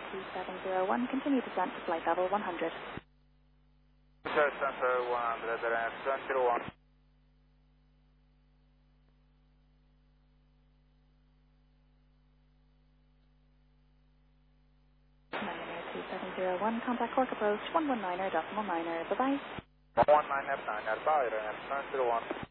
2701, continue descent to flight level 100. Descent 100, descent 01. Ryanair 2701, contact Cork approach 119er decimal 9er, bye-bye. 119F9, bye, Ryanair 2701.